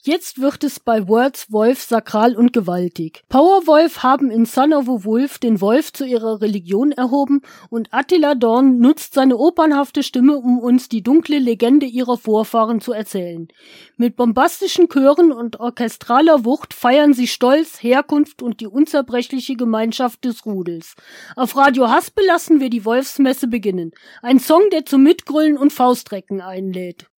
Jetzt wird es bei Words Wolf sakral und gewaltig. Powerwolf haben in Son of a Wolf den Wolf zu ihrer Religion erhoben und Attila Dorn nutzt seine opernhafte Stimme, um uns die dunkle Legende ihrer Vorfahren zu erzählen. Mit bombastischen Chören und orchestraler Wucht feiern sie Stolz, Herkunft und die unzerbrechliche Gemeinschaft des Rudels. Auf Radio Haspel lassen wir die Wolfsmesse beginnen. Ein Song, der zum Mitgrölen und Faustrecken einlädt.